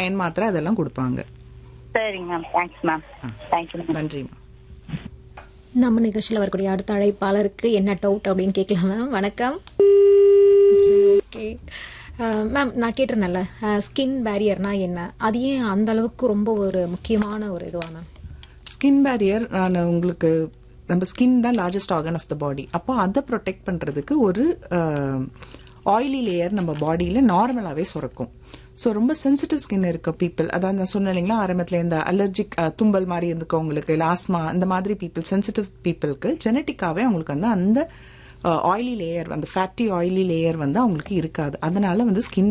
Iron மாத்திரை அதெல்லாம் கொடுப்பாங்க. சரிங்க ma'am. Thanks ma'am. Thank you ma'am. நன்றிம்மா. நம்ம நிகழ்ச்சியில் வரக்கூடிய அடுத்த அழைப்பாளருக்கு என்ன டவுட் அப்படின்னு கேட்கலாம் மேம். வணக்கம். ஓகே மேம், நான் கேட்டிருந்தேன்ல ஸ்கின் பேரியர்னா என்ன, அது ஏன் அந்த அளவுக்கு ரொம்ப ஒரு முக்கியமான ஒரு இதுவா மேம்? ஸ்கின் பேரியர், நான் உங்களுக்கு நம்ம ஸ்கின் தான் லார்ஜஸ்ட் ஆர்கன் ஆஃப் த பாடி. அப்போ அதை ப்ரொடெக்ட் பண்ணுறதுக்கு ஒரு ஆயிலி லேயர் நம்ம பாடியில் நார்மலாகவே சுரக்கும். ஸோ ரொம்ப சென்சிட்டிவ் ஸ்கின் இருக்க பீப்புள், அதாவது நான் சொன்னேன் இல்லைங்களா ஆரம்பத்தில், இந்த அலர்ஜிக் தும்பல் மாதிரி இருக்கவங்களுக்கு, இல்லை ஆஸ்மா இந்த மாதிரி பீப்புள், சென்சிட்டிவ் பீப்புளுக்கு ஜெனட்டிக்காகவே அவங்களுக்கு வந்து அந்த ஆயிலி லேயர், அந்த ஃபேட்டி ஆயிலி லேயர் வந்து அவங்களுக்கு இருக்காது. அதனால வந்து ஸ்கின்